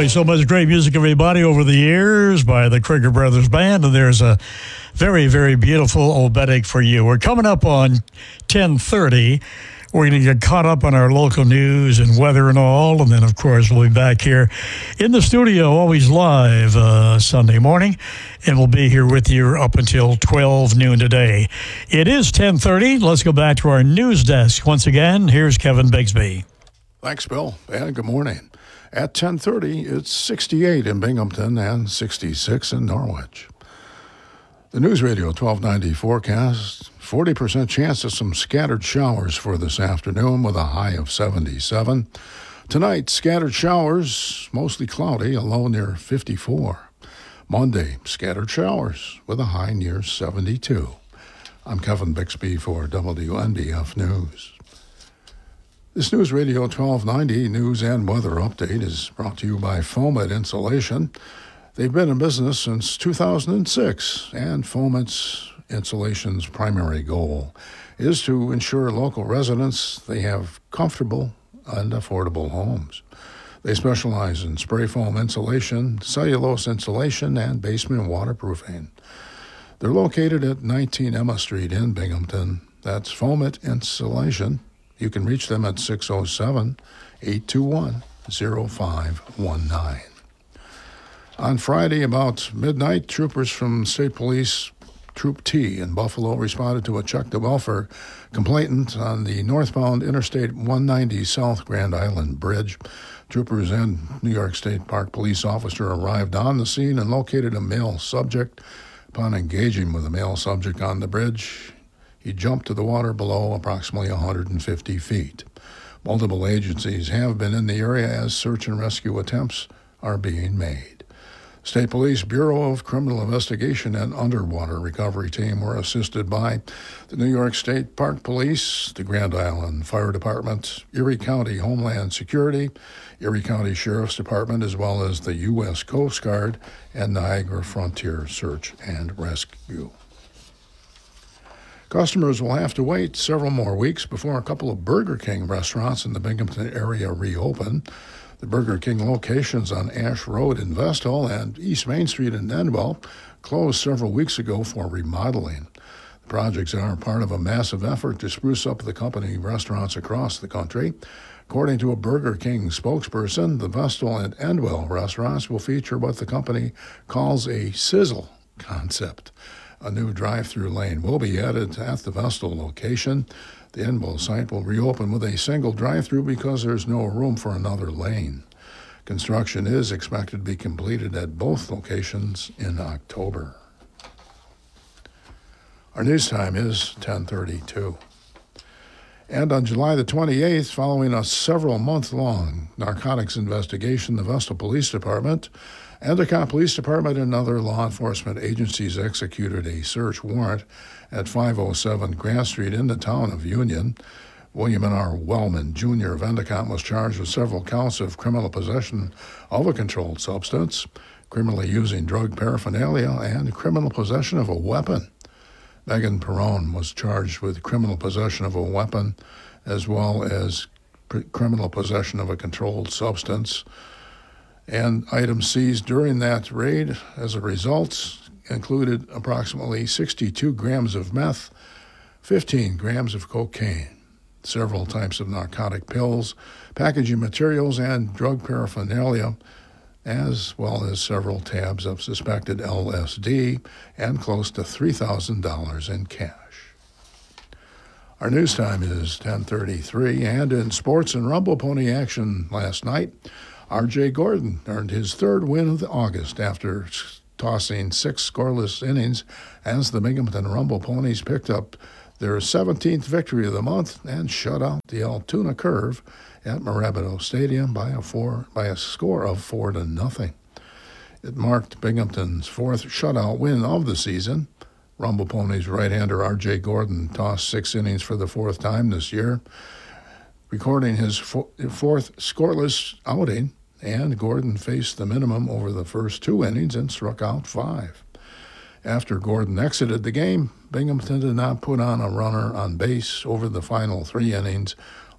Play so much great music, everybody, over the years by the Krieger Brothers Band, and there's a very, very beautiful oberek for you. We're coming up on 10:30. We're going to get caught up on our local news and weather and all, and then, of course, we'll be back here in the studio, always live Sunday morning, and we'll be here with you up until 12 noon today. It is 10:30. Let's go back to our news desk. Once again, here's Kevin Bigsby. Thanks, Bill, and good morning. At 10:30, it's 68 in Binghamton and 66 in Norwich. The News Radio 1290 forecast, 40% chance of some scattered showers for this afternoon with a high of 77. Tonight, scattered showers, mostly cloudy, a low near 54. Monday, scattered showers with a high near 72. I'm Kevin Bixby for WNBF News. This News Radio 1290 news and weather update is brought to you by Foamit Insulation. They've been in business since 2006, and Foamit Insulation's primary goal is to ensure local residents they have comfortable and affordable homes. They specialize in spray foam insulation, cellulose insulation, and basement waterproofing. They're located at 19 Emma Street in Binghamton. That's Foamit Insulation. You can reach them at 607-821-0519. On Friday, about midnight, troopers from State Police Troop T in Buffalo responded to a check the welfare complainant on the northbound Interstate 190 South Grand Island Bridge. Troopers and New York State Park Police officer arrived on the scene and located a male subject. Upon engaging with the male subject on the bridge, he jumped to the water below approximately 150 feet. Multiple agencies have been in the area as search and rescue attempts are being made. State Police Bureau of Criminal Investigation and Underwater Recovery Team were assisted by the New York State Park Police, the Grand Island Fire Department, Erie County Homeland Security, Erie County Sheriff's Department, as well as the U.S. Coast Guard and Niagara Frontier Search and Rescue. Customers will have to wait several more weeks before a couple of Burger King restaurants in the Binghamton area reopen. The Burger King locations on Ash Road in Vestal and East Main Street in Endwell closed several weeks ago for remodeling. The projects are part of a massive effort to spruce up the company restaurants across the country. According to a Burger King spokesperson, the Vestal and Endwell restaurants will feature what the company calls a sizzle concept. A new drive-through lane will be added at the Vestal location. The Endwell site will reopen with a single drive-through because there's no room for another lane. Construction is expected to be completed at both locations in October. Our news time is 10:32. And on July the 28th, following a several-month-long narcotics investigation, the Vestal Police Department, Endicott Police Department, and other law enforcement agencies executed a search warrant at 507 Grant Street in the town of Union. William R. Wellman, Jr. of Endicott was charged with several counts of criminal possession of a controlled substance, criminally using drug paraphernalia, and criminal possession of a weapon. Megan Perrone was charged with criminal possession of a weapon as well as criminal possession of a controlled substance. And items seized during that raid as a result included approximately 62 grams of meth, 15 grams of cocaine, several types of narcotic pills, packaging materials, and drug paraphernalia, as well as several tabs of suspected LSD and close to $3,000 in cash. Our news time is 10:33, and in sports and Rumble Pony action last night, R.J. Gordon earned his third win of August after tossing 6 scoreless innings as the Binghamton Rumble Ponies picked up their 17th victory of the month and shut out the Altoona Curve at Marabito Stadium by a score of 4-0. It marked Binghamton's 4th shutout win of the season. Rumble Ponies right-hander R.J. Gordon tossed 6 innings for the 4th time this year, recording his 4th scoreless outing, and Gordon faced the minimum over the first 2 innings and struck out 5. After Gordon exited the game, Binghamton did not put on a runner on base over the final 3 innings,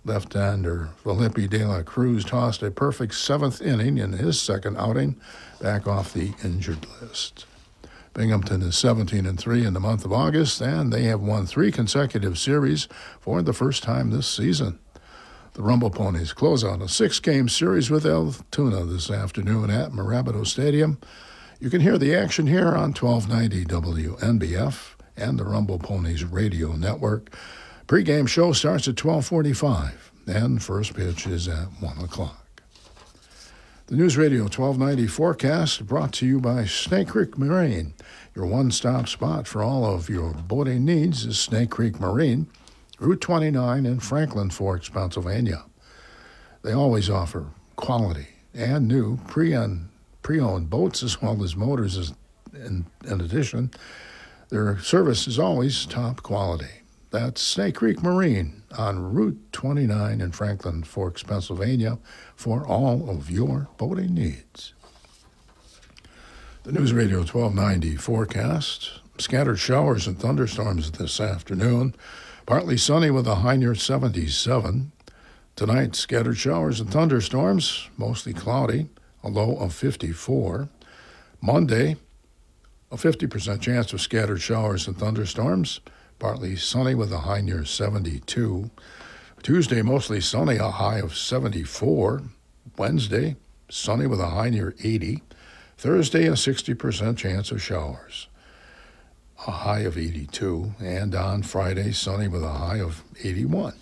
Left-hander Felipe De La Cruz tossed a perfect seventh inning in his second outing, back off the injured list. Binghamton is 17-3 in the month of August, and they have won 3 consecutive series for the first time this season. The Rumble Ponies close out a 6-game series with Altoona this afternoon at Mirabito Stadium. You can hear the action here on 1290 WNBF and the Rumble Ponies radio network. Pre-game show starts at 12:45, and first pitch is at 1 o'clock. The News Radio 1290 forecast brought to you by Snake Creek Marine. Your one-stop spot for all of your boating needs is Snake Creek Marine, Route 29 in Franklin Forks, Pennsylvania. They always offer quality and new pre-owned boats as well as motors. In addition, their service is always top quality. That's Snake Creek Marine on Route 29 in Franklin Forks, Pennsylvania, for all of your boating needs. The News Radio 1290 forecast: scattered showers and thunderstorms this afternoon. Partly sunny with a high near 77. Tonight, scattered showers and thunderstorms, mostly cloudy, a low of 54. Monday, a 50% chance of scattered showers and thunderstorms, partly sunny with a high near 72. Tuesday, mostly sunny, a high of 74. Wednesday, sunny with a high near 80. Thursday, a 60% chance of showers, a high of 82. And on Friday, sunny with a high of 81.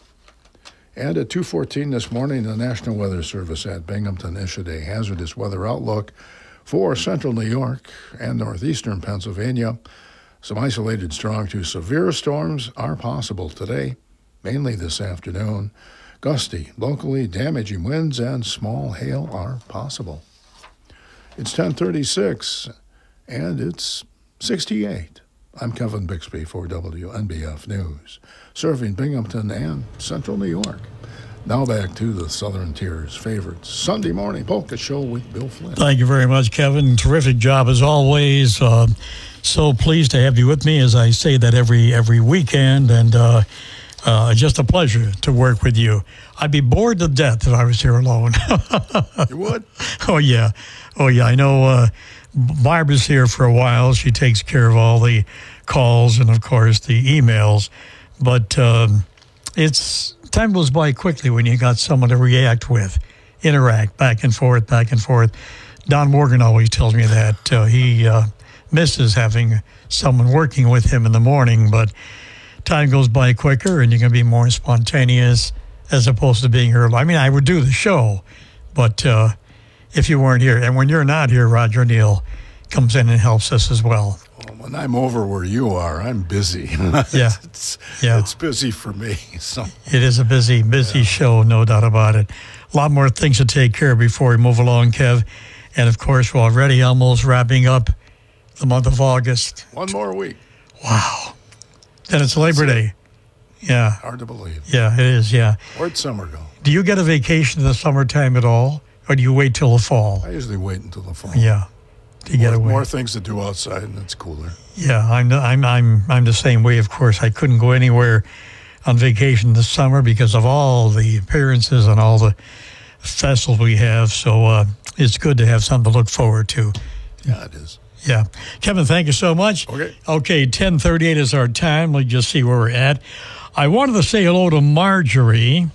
And at 2:14 this morning, the National Weather Service at Binghamton issued a hazardous weather outlook for central New York and northeastern Pennsylvania. Some isolated strong to severe storms are possible today, mainly this afternoon. Gusty, locally damaging winds and small hail are possible. It's 10:36, and it's 68. I'm Kevin Bixby for WNBF News, serving Binghamton and central New York. Now back to the Southern Tier's favorite Sunday morning polka show with Bill Flynn. Thank you very much, Kevin. Terrific job as always. So pleased to have you with me, as I say that every weekend, and just a pleasure to work with you. I'd be bored to death if I was here alone. You would? Oh, yeah. I know Barbara's here for a while. She takes care of all the calls and, of course, the emails. But time goes by quickly when you got someone to react with, interact back and forth. Don Morgan always tells me that he misses having someone working with him in the morning, but time goes by quicker and you can be more spontaneous as opposed to being here. I mean, I would do the show, but if you weren't here, and when you're not here, Roger Neal comes in and helps us as well. Well, when I'm over where you are, I'm busy. Yeah. It's busy for me. So it is a busy show, no doubt about it. A lot more things to take care of before we move along, Kev. And, of course, we're already almost wrapping up the month of August. One more week. Wow. Then it's Labor Day. Yeah. Hard to believe. Yeah, it is, yeah. Where'd summer go? Do you get a vacation in the summertime at all, or do you wait till the fall? I usually wait until the fall. Yeah. To get away. More things to do outside, and it's cooler. Yeah, I'm the same way, of course. I couldn't go anywhere on vacation this summer because of all the appearances and all the festivals we have, so it's good to have something to look forward to. Yeah, it is. Yeah. Kevin, thank you so much. Okay, 10:38 is our time. Let's just see where we're at. I wanted to say hello to Marjorie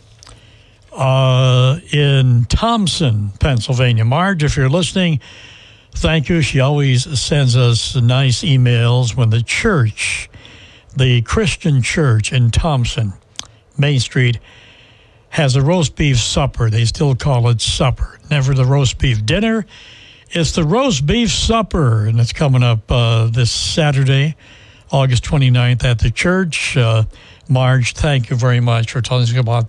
in Thompson, Pennsylvania. Marge, if you're listening, thank you. She always sends us nice emails when the church, the Christian church in Thompson, Main Street, has a roast beef supper. They still call it supper. Never the roast beef dinner. It's the roast beef supper, and it's coming up this Saturday, August 29th at the church. Marge, thank you very much for telling us about